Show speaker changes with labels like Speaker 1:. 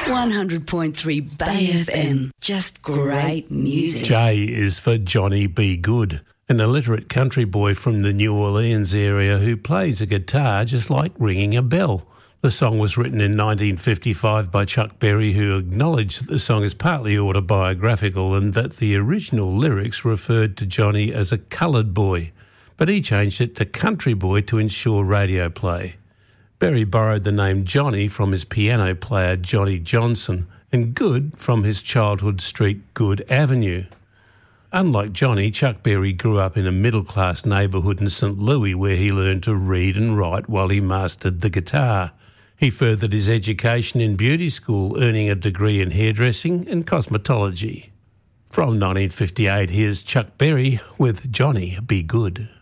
Speaker 1: 100.3 Bay FM. Just great music.
Speaker 2: J is for Johnny B. Goode, an illiterate country boy from the New Orleans area who plays a guitar just like ringing a bell. The song was written in 1955 by Chuck Berry, who acknowledged that the song is partly autobiographical and that the original lyrics referred to Johnny as a coloured boy, but he changed it to country boy to ensure radio play. Berry borrowed the name Johnny from his piano player Johnny Johnson and Goode from his childhood street Goode Avenue. Unlike Johnny, Chuck Berry grew up in a middle-class neighbourhood in St Louis where he learned to read and write while he mastered the guitar. He furthered his education in beauty school, earning a degree in hairdressing and cosmetology. From 1958, here's Chuck Berry with Johnny B. Goode.